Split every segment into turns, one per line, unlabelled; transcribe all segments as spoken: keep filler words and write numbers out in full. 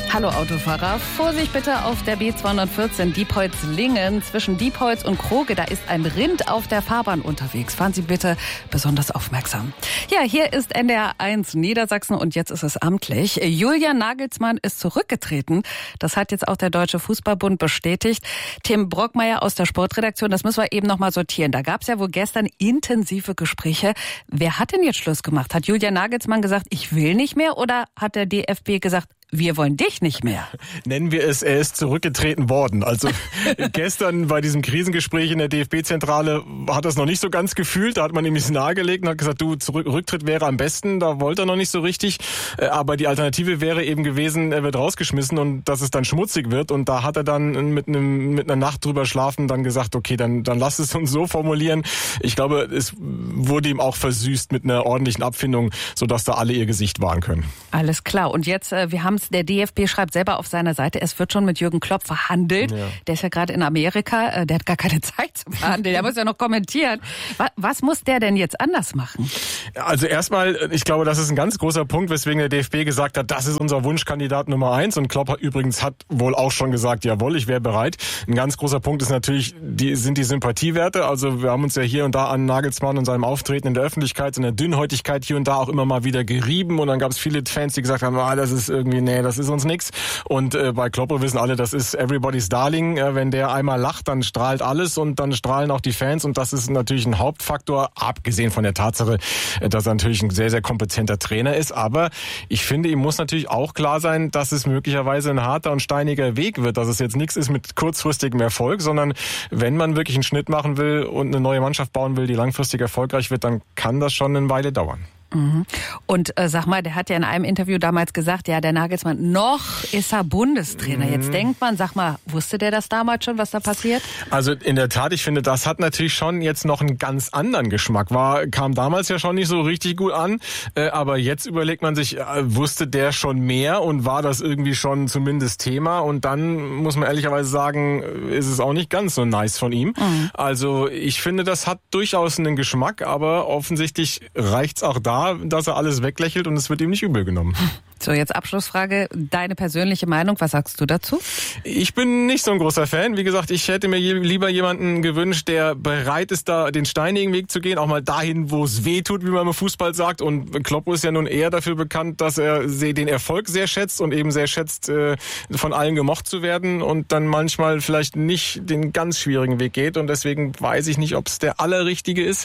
Hallo Autofahrer, Vorsicht bitte auf der B zweihundertvierzehn Diepholz-Lingen. Zwischen Diepholz und Kroge, da ist ein Rind auf der Fahrbahn unterwegs. Fahren Sie bitte besonders aufmerksam. Ja, hier ist N D R eins Niedersachsen und jetzt ist es amtlich. Julian Nagelsmann ist zurückgetreten. Das hat jetzt auch der Deutsche Fußballbund bestätigt. Tim Brockmeier aus der Sportredaktion, das müssen wir eben noch mal sortieren. Da gab es ja wohl gestern intensive Gespräche. Wer hat denn jetzt Schluss gemacht? Hat Julian Nagelsmann gesagt, ich will nicht mehr, oder hat der D F B gesagt, wir wollen dich nicht mehr?
Nennen wir es, er ist zurückgetreten worden. Also gestern bei diesem Krisengespräch in der D F B-Zentrale hat er es noch nicht so ganz gefühlt. Da hat man ihm das nahegelegt und hat gesagt, du, zurück, Rücktritt wäre am besten. Da wollte er noch nicht so richtig. Aber die Alternative wäre eben gewesen, er wird rausgeschmissen und dass es dann schmutzig wird. Und da hat er dann mit einem mit einer Nacht drüber schlafen dann gesagt, okay, dann dann lass es uns so formulieren. Ich glaube, es wurde ihm auch versüßt mit einer ordentlichen Abfindung, sodass da alle ihr Gesicht wahren können.
Alles klar. Und jetzt, wir haben der D F B schreibt selber auf seiner Seite, es wird schon mit Jürgen Klopp verhandelt. Ja. Der ist ja gerade in Amerika, der hat gar keine Zeit zu verhandeln, der muss ja noch kommentieren. Was, was muss der denn jetzt anders machen?
Also erstmal, ich glaube, das ist ein ganz großer Punkt, weswegen der D F B gesagt hat, das ist unser Wunschkandidat Nummer eins. Und Klopp hat, übrigens hat wohl auch schon gesagt, jawohl, ich wäre bereit. Ein ganz großer Punkt ist natürlich, die, sind die Sympathiewerte. Also wir haben uns ja hier und da an Nagelsmann und seinem Auftreten in der Öffentlichkeit, in der Dünnhäutigkeit hier und da auch immer mal wieder gerieben. Und dann gab es viele Fans, die gesagt haben, ah, das ist irgendwie, nee, das ist uns nix. Und äh, bei Kloppo wissen alle, das ist everybody's darling. Äh, wenn der einmal lacht, dann strahlt alles und dann strahlen auch die Fans. Und das ist natürlich ein Hauptfaktor, abgesehen von der Tatsache, äh, dass er natürlich ein sehr, sehr kompetenter Trainer ist. Aber ich finde, ihm muss natürlich auch klar sein, dass es möglicherweise ein harter und steiniger Weg wird. Dass es jetzt nichts ist mit kurzfristigem Erfolg, sondern wenn man wirklich einen Schnitt machen will und eine neue Mannschaft bauen will, die langfristig erfolgreich wird, dann kann das schon eine Weile dauern.
Mhm. Und äh, sag mal, der hat ja in einem Interview damals gesagt, ja, der Nagelsmann, noch ist er Bundestrainer. Mhm. Jetzt denkt man, sag mal, wusste der das damals schon, was da passiert?
Also in der Tat, ich finde, das hat natürlich schon jetzt noch einen ganz anderen Geschmack. War, kam damals ja schon nicht so richtig gut an, äh, aber jetzt überlegt man sich, äh, wusste der schon mehr und war das irgendwie schon zumindest Thema? Und dann muss man ehrlicherweise sagen, ist es auch nicht ganz so nice von ihm. Mhm. Also ich finde, das hat durchaus einen Geschmack, aber offensichtlich reicht's auch da, dass er alles weglächelt und es wird ihm nicht übel genommen.
So, jetzt Abschlussfrage. Deine persönliche Meinung, was sagst du dazu?
Ich bin nicht so ein großer Fan. Wie gesagt, ich hätte mir lieber jemanden gewünscht, der bereit ist, da den steinigen Weg zu gehen, auch mal dahin, wo es weh tut, wie man im Fußball sagt. Und Kloppo ist ja nun eher dafür bekannt, dass er den Erfolg sehr schätzt und eben sehr schätzt, von allen gemocht zu werden und dann manchmal vielleicht nicht den ganz schwierigen Weg geht. Und deswegen weiß ich nicht, ob es der allerrichtige ist.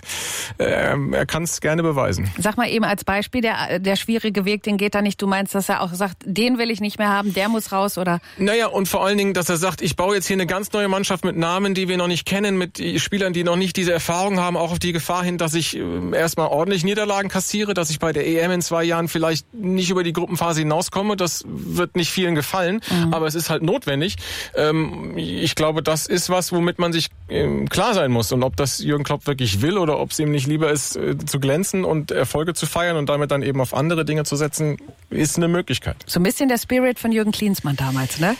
Er kann es gerne beweisen.
Sag mal eben als Beispiel, der, der schwierige Weg, den geht da nicht. Du meinst, dass er auch sagt, den will ich nicht mehr haben, der muss raus, oder?
Naja, und vor allen Dingen, dass er sagt, ich baue jetzt hier eine ganz neue Mannschaft mit Namen, die wir noch nicht kennen, mit Spielern, die noch nicht diese Erfahrung haben, auch auf die Gefahr hin, dass ich erstmal ordentlich Niederlagen kassiere, dass ich bei der E M in zwei Jahren vielleicht nicht über die Gruppenphase hinauskomme. Das wird nicht vielen gefallen, mhm. aber es ist halt notwendig. Ich glaube, das ist was, womit man sich klar sein muss. Und ob das Jürgen Klopp wirklich will oder ob es ihm nicht lieber ist, zu glänzen und Erfolge zu feiern und damit dann eben auf andere Dinge zu setzen, ist eine Möglichkeit.
So ein bisschen der Spirit von Jürgen Klinsmann damals, ne?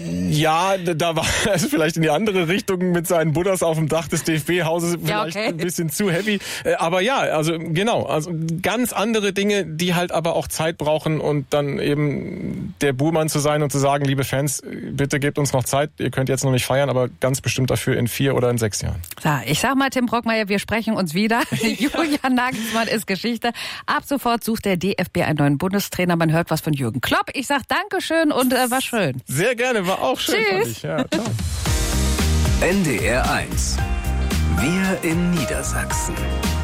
Ja, da war es vielleicht in die andere Richtung mit seinen Buddhas auf dem Dach des D F B-Hauses vielleicht ja, okay. ein bisschen zu heavy. Aber ja, also genau, also ganz andere Dinge, die halt aber auch Zeit brauchen und dann eben der Buhmann zu sein und zu sagen, liebe Fans, bitte gebt uns noch Zeit, ihr könnt jetzt noch nicht feiern, aber ganz bestimmt dafür in vier oder in sechs Jahren.
So, ich sag mal, Tim Brockmeier, wir sprechen uns wieder. Julian Nagelsmann ist Geschichte. Ab sofort sucht der D F B einen neuen Bundestrainer. Man hört was von Jürgen Klopp. Ich sag Dankeschön und äh, war schön.
Sehr gerne, war auch schön.
Tschüss.
Ja, ciao.
N D R eins. Wir in Niedersachsen.